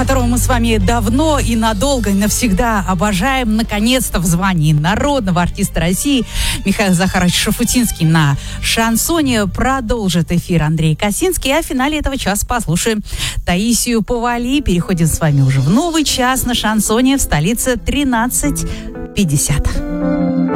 которого мы с вами давно и надолго, и навсегда обожаем, наконец-то в звании народного артиста России Михаил Захарович Шафутинский на шансоне продолжит эфир Андрей Косинский, а в финале этого часа послушаем Таисию Повалий. Переходим с вами уже в новый час на шансоне в столице 13:50.